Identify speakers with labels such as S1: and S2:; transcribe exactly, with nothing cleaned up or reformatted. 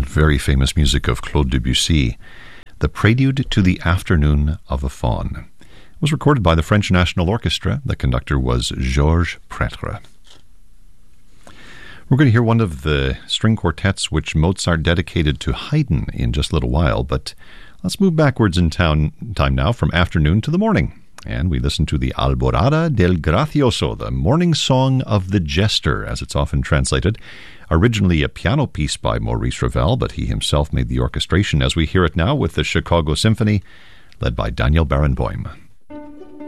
S1: very famous music of Claude Debussy, the Prelude to the Afternoon of a Faun. It was recorded by the French National Orchestra. The conductor was Georges Prêtre. We're going to hear one of the string quartets which Mozart dedicated to Haydn in just a little while, but let's move backwards in town, time now from afternoon to the morning. And we listen to the Alborada del Gracioso, the morning song of the jester, as it's often translated. Originally a piano piece by Maurice Ravel, but he himself made the orchestration as we hear it now with the Chicago Symphony, led by Daniel Barenboim.